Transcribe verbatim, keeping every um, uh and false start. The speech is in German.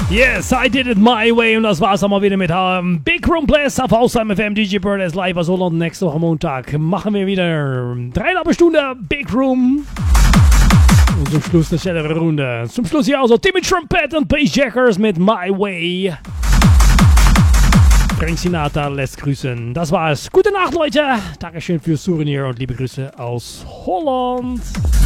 Yes, I did it my way und das war's auch mal wieder mit um, Big Room Place auf Hausheim F M. D J Bird ist live aus Holland. Nächste Woche Montag machen wir wieder dreieinhalb Stunden Big Room. Und zum Schluss eine schnellere Runde. Zum Schluss hier also Timmy Trumpet und Bass Jackers mit My Way. Frank Sinatra lässt grüßen. Das war's. Gute Nacht, Leute. Dankeschön fürs Souvenir und liebe Grüße aus Holland.